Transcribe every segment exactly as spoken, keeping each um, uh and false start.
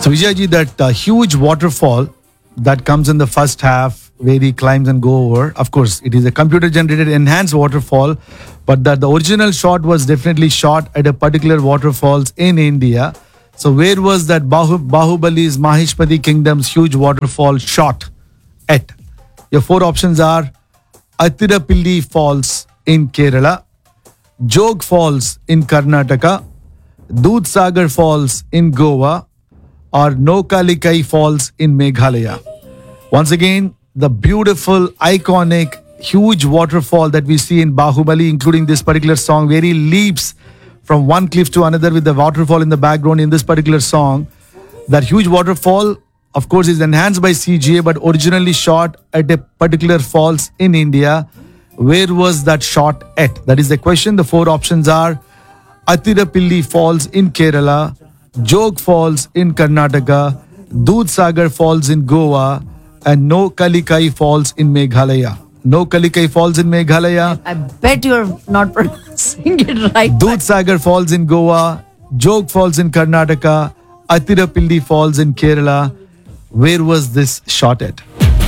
So Vijayji, that uh, huge waterfall that comes in the first half where he climbs and go over, of course, it is a computer generated enhanced waterfall, but that the original shot was definitely shot at a particular waterfalls in India. So where was that Bahu, Bahubali's Mahishmati Kingdom's huge waterfall shot at? Your four options are Atirapilli Falls in Kerala, Jog Falls in Karnataka, Dudhsagar Falls in Goa, or Nokalikai Falls in Meghalaya. Once again, the beautiful, iconic, huge waterfall that we see in Bahubali, including this particular song, where he leaps from one cliff to another with the waterfall in the background in this particular song. That huge waterfall, of course, is enhanced by C G I, but originally shot at a particular falls in India. Where was that shot at? That is the question. The four options are Atirapilli Falls in Kerala, Jog Falls in Karnataka, Dudhsagar Falls in Goa, and Nokalikai Falls in Meghalaya. Nokalikai Falls in Meghalaya. I bet you're not pronouncing it right. Dudhsagar Falls in Goa, Jog Falls in Karnataka, Atirapilli Falls in Kerala. Where was this shot at?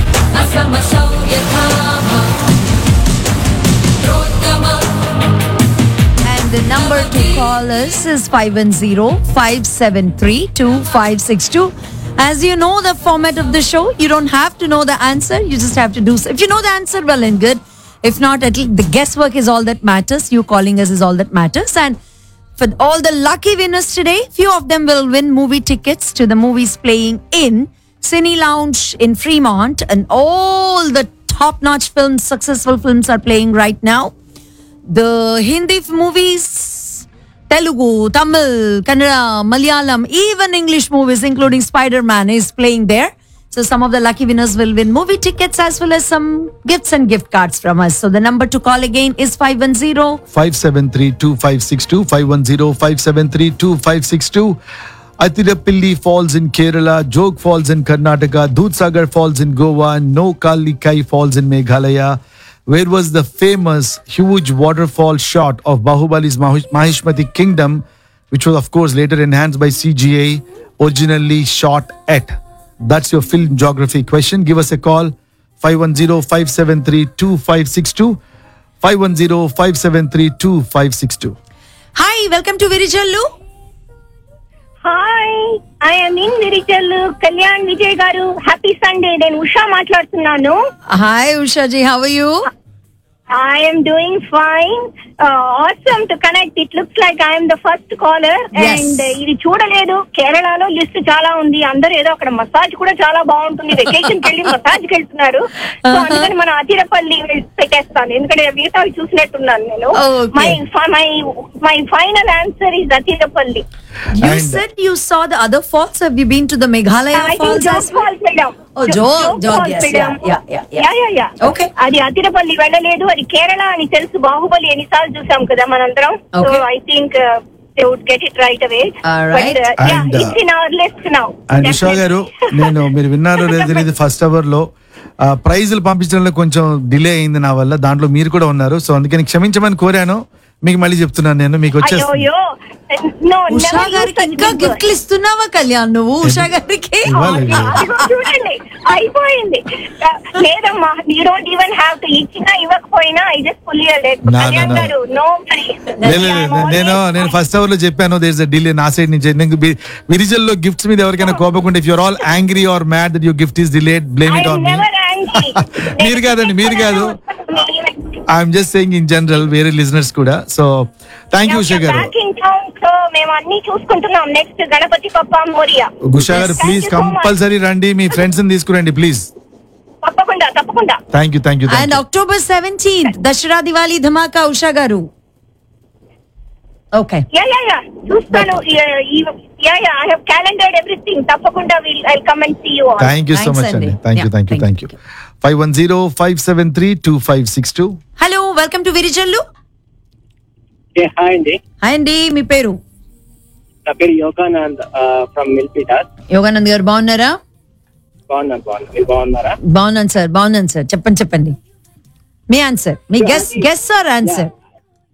And the number to call us is five one zero, five seven three, two five six two. As you know the format of the show, you don't have to know the answer. You just have to do so. If you know the answer, well and good. If not, at least the guesswork is all that matters. You calling us is all that matters. And for all the lucky winners today, few of them will win movie tickets to the movies playing in Cine Lounge in Fremont. And all the top-notch films, successful films are playing right now. The Hindi movies, Telugu, Tamil, Kannada, Malayalam, even English movies, including Spider-Man, is playing there. So some of the lucky winners will win movie tickets as well as some gifts and gift cards from us. So the number to call again is five one zero, five seven three, two five six two, five one zero, five seven three, two five six two. Atirapilli Falls in Kerala, Jog Falls in Karnataka, Dudhsagar Falls in Goa, and Nokalikai Falls in Meghalaya. Where was the famous huge waterfall shot of Bahubali's Mahishmati Kingdom, which was of course later enhanced by C G I, originally shot at? That's your film geography question. Give us a call, five one zero, five seven three, two five six two, five one zero, five seven three, two five six two. Hi, welcome to Virijallu. Hi, I am in Virijallu. Kalyan Vijay garu. Happy Sunday. Then Usha maatladutunnanu. Hi Usha ji, how are you? I am doing fine. Uh, awesome to connect. It looks like I am the first caller. Yes. And ఇది చూడలేదు కేరళలో list చాలా ఉంది. అందరూ ఏదో అక్కడ massage కూడా చాలా బాగుంటుంది. వెకేషన్ కి వెళ్ళి మసాజ్ కి వెళ్తున్నారు. సో అందుకని మన అతిరపల్లి పెట్టేస్తాను. ఎందుకంటే మిగతా చూసినట్టున్నాను నేను. My my my final answer is అతిరపల్లి. You and said you saw the other falls. Have you been to the Meghalaya I falls? Jog Falls వెళ్ళాం. Oh, Jog, Jog, yes, yeah, yeah, yeah, yeah, yeah, yeah. Okay. అది అతిరపల్లి వెళ్ళలేదు. అది కేరళ అని తెలుసు. బాహుబలి ఎన్నిసార్లు చూసాం కదా మనందరం. So I think they would get it right away. All right. But, uh, yeah, and, uh, it's in our list now. And Usha garu, నేను మీరు విన్నారో లేదో తెలియదు, ఫస్ట్ అవర్ లో ప్రైజులు పంపించడంలో కొంచెం డిలే అయింది నా వల్ల. దాంట్లో మీరు కూడా ఉన్నారు. సో అందుకని క్షమించమని కోరాను. మీకు మళ్ళీ చెప్తున్నాను నేను, మీకు వచ్చేస్తుంది. ఉషా గారికి ఇంకా గిఫ్ట్లు ఇస్తున్నావా కళ్యాణ్ నువ్వు? ఉషా గారికి చూడండి అయిపోయింది. లేదమ్మా, you don't even have to. ఇచ్చినా ఇవ్వకపోయినా I just pull your leg. Kalyan గారు నో. నేను నేను ఫస్ట్ అవర్ లో చెప్పాను దేర్ ఇస్ అ డిలే నా సైడ్ నుంచి. నేను విరిజల్లో గిఫ్ట్స్ మీద ఎవరికైనా కోపకుండా, if you are all angry or mad that your gift is delayed, blame it on me. మీరు కాదండి, మీరు కాదు. I'm just saying in general, వేరే లిజనర్స్ కూడా. సో థ్యాంక్ యూ ఉషా గారు. మేము అన్ని చూసుకుంటున్నాం. నెక్స్ట్ గణపతి పప్ప మోరియా. ఉషా గారు ప్లీజ్ కంపల్సరీ రండి, మీ ఫ్రెండ్స్ ని తీసుకురండి ప్లీజ్. తప్పకుండా తప్పకుండా. Thank you thank you. And October seventeenth Dasara Diwali ధమాకా ఉషా గారు. ఓకే. యా యా యా చూస్తాను. Yeah yeah I have క్యాలెండర్డ్ everything. తప్పకుండా will I come and see you all. Thank you so much అండి. Thank you thank you thank you. five one zero, five seven three, two five six two. Hello, welcome to Virijallu. Hi అండి. Hi అండి, మీ పేరు? నా పేరు Yoganand from మిల్పీటాస్. Yoganand గారు బాగున్నారా? బాగున్నాను బాగున్నాను. మీరు బాగున్నారా? బాగున్నాను సార్, బాగున్నాను సార్. చెప్పండి చెప్పండి మీ answer, me guess guests are answer.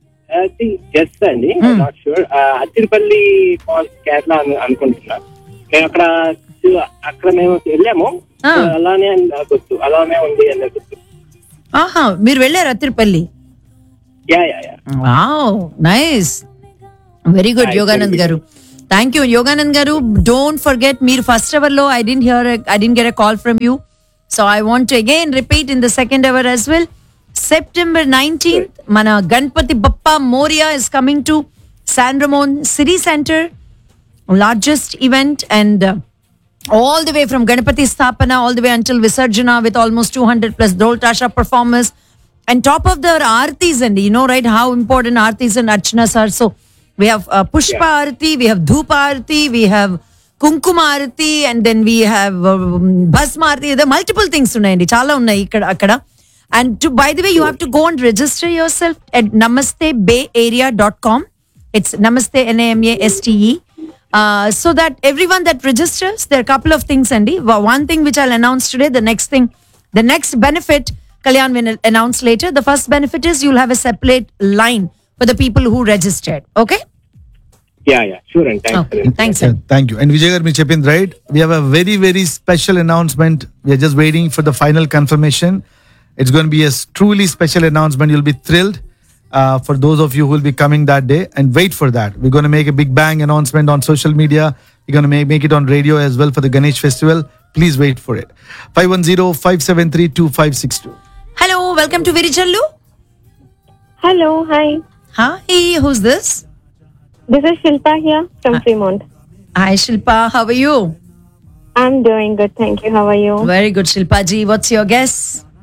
Guess అండి, not sure. Athirappilly falls Kerala అనుకుంటున్నా. మేము అక్కడ అక్కడ మేము వెళ్ళాము. Ah. అలానే నాకు గుర్తు, అలానే ఉంది అనే గుర్తు. ఆహా, మీరు వెళ్ళారు Tirupalli? Yeah yeah yeah wow, nice, very good Nice, Yoganand very గారు. థ్యాంక్ యూ యోగానంద్ గారు. డోంట్ ఫర్గెట్, మీరు ఫస్ట్ అవర్ లో I dent here I didn't get a call from you, so I want to again repeat in the second hour as well. September nineteenth మన Ganapati Bappa Morya is coming to San Ramon City Center, largest event, and uh, all the way from Ganapati Sthapana all the way until Visarjana with almost two hundred plus Dhol Tasha performers. And top of the Aartis, and you know, right, how important Aartis and Archanas are. So we have uh, Pushpa Yeah. Aarti, we have Dhoop Aarti, we have Kumkum Aarti, and then we have um, Bhasma Aarti. There are multiple things unnayandi, chala unnai ikkada akkada. And to, by the way, you have to go and register yourself at namaste bay area dot com. It's Namaste, N A M A S T E. Uh, so that everyone that registers, there are a couple of things, Andy. Well, one thing which I'll announce today, the next thing, the next benefit, Kalyan will announce later. The first benefit is you'll have a separate line for the people who registered. Okay? Yeah yeah sure and thanks. Okay. Thanks, Yeah, sir. thank you. And Vijay garu మీరు చెప్పింది right. We have a very very special announcement. We are just waiting for the final confirmation. It's going to be a truly special announcement. You'll be thrilled uh, for those of you who will be coming that day. And wait for that. We're going to make a big bang announcement on social media. We're going to make, make it on radio as well for the Ganesh Festival. Please wait for it. five one zero, five seven three, two five six two. Hello, welcome to Virijallu. Hello, hi. Hi, who's this? This is Shilpa here from Fremont. Hi, Shilpa. How are you? I'm doing good, thank you. How are you? Very good, Shilpa ji. What's your guess?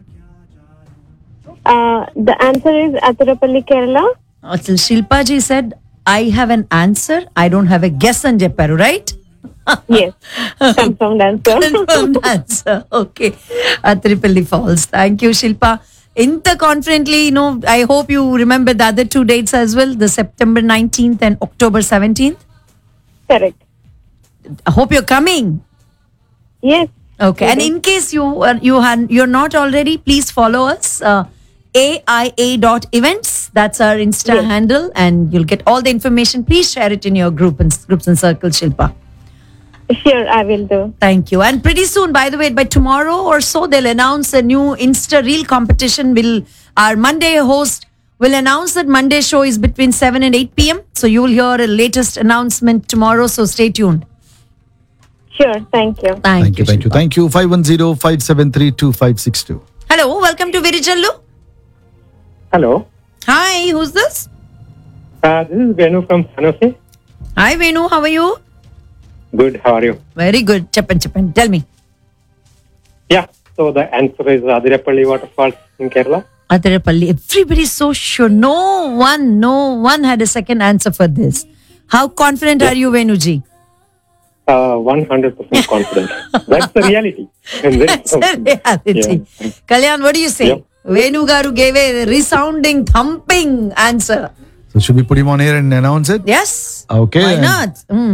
Uh, the answer is Atirupalli, Kerala. Well, Shilpa ji said, I have an answer. I don't have a guess అని చెప్పారు, right? Yes, confirmed answer. Confirmed answer. Okay. Atirupalli Falls. Thank you, Shilpa. Inta confidently, you know, I hope you remember the other two dates as well, the September nineteenth and October seventeenth. Correct. I hope you're coming. Yes. Okay. And in case you are, you had, you're not already, please follow us. Uh, A I A dot events. That's our Insta Yes. handle, and you'll get all the information. Please share it in your group and groups and circles, Shilpa. Sure, I will do. Thank you. And pretty soon, by the way, by tomorrow or so, they'll announce a new Insta Reel competition. Will our Monday host will announce that Monday show is between seven and eight p.m. So you will hear a latest announcement tomorrow. So stay tuned. Sure, thank you. Thank, Thank you, thank you, Shilpa. thank you. five one zero, five seven three, two five six two. Hello, welcome to Virijallu. Hello, Hi, who's this? This is Venu from San Jose. Hi, Venu. How are you? Good, how are you? Very good. Chappan, chappan. Tell me. Yeah, so the answer is Adirapalli waterfalls in Kerala. Adirapalli. Everybody's so sure. No one, no one had a second answer for this. How confident are you, Venuji? Uh, one hundred percent confident. That's the reality. I'm very That's the confident. reality. Yeah. Kalyan, what do you say? Yeah. Venu garu gave a resounding, thumping answer. So should we put him on air and announce it? Yes. Okay. Why not? Mm.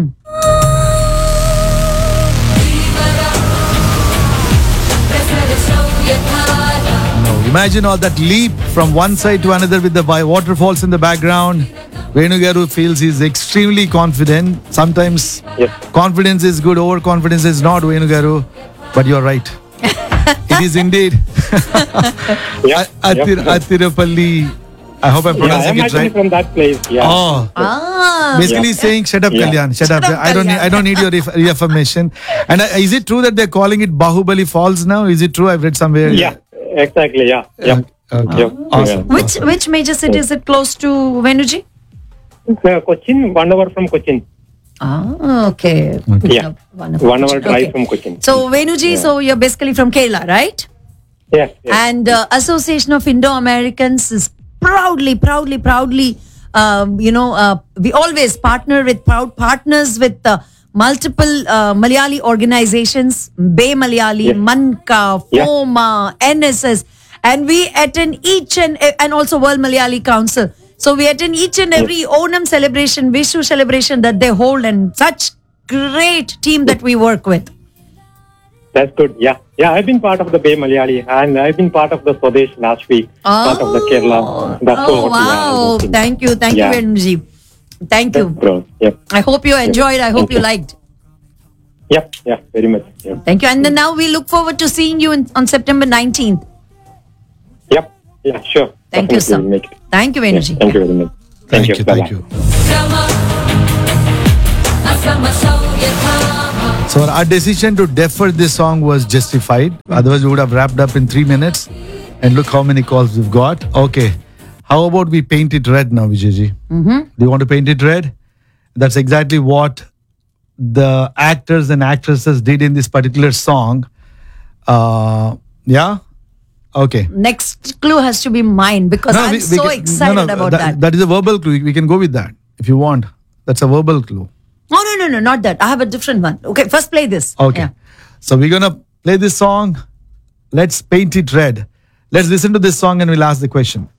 No, imagine all that leap from one side to another with the bi- waterfalls in the background. Venu Garu feels he's extremely confident. Sometimes Yes. confidence is good, overconfidence is not, Venu Garu. But you're right. It is indeed. Yeah. Atir, yeah. Atirupalli. I hope I'm Yeah, pronouncing I'm it actually right. from that place. Yeah. Oh. Ah. Basically Yeah. saying, shut up, Yeah. Kalyan. Shut, up. up, I don't need. Kalyan. I don't need your reaff- reaffirmation. And uh, is it true that they're calling it Bahubali Falls now? Is it true? I've read somewhere. Yeah, exactly. Yeah. Yep. Okay. Yep. Awesome. Which which major city is it close to, Venuji? Uh, Cochin, one hour from Cochin. Ah, okay. Yeah. One One hour drive Okay. from Cochin. So Venuji, so you're basically from Kerala, right? Yes. yes. And uh, Association of Indo-Americans is proudly, proudly, proudly, um, you know, uh, we always partner with proud partners with uh, multiple uh, Malayali organizations, Bay Malayali, Yes. Manka, Yeah. FOMA, N S S, and we attend each and and also World Malayali Council. So we attend each and every Onam celebration, Vishu celebration that they hold, and such great team that we work with. That's good. Yeah. Yeah, I've been part of the Bay Malayali and I've been part of the Swadesh last week. Part of the Kerala. That's Oh, what, wow. yeah, Thank you. Thank Yeah. you, Venuji. Thank you. Bro. Yep. I hope you enjoyed. I hope you liked. Yep, yeah, very much. Yeah. Thank you. And then now we look forward to seeing you in, on September nineteenth. Yep, yeah, sure. Thank you, Definitely sir. we'll make it. Thank you, Yeah, Venuji. thank you very much. Thank you. Bye-bye. Thank you. So our decision to defer this song was justified. Otherwise, we would have wrapped up in three minutes. And look how many calls we've got. Okay. How about we paint it red now, Vijayji? Mm-hmm. Do you want to paint it red? That's exactly what the actors and actresses did in this particular song. Uh, yeah? Okay. Next clue has to be mine because No, I'm we- we so can- excited no, no, about that. That is a verbal clue. We can go with that if you want. That's a verbal clue. No, no, no, no, not that. I have a different one. Okay, first play this. Okay. Yeah. So we're going to play this song. Let's paint it red. Let's listen to this song and we'll ask the question.